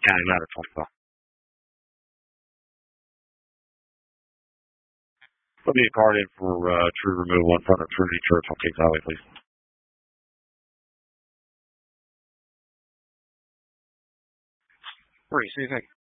County Ladder 25. Put me a card in for tree removal in front of Trinity Church on Kings Highway, please. Great, see you. Thank you.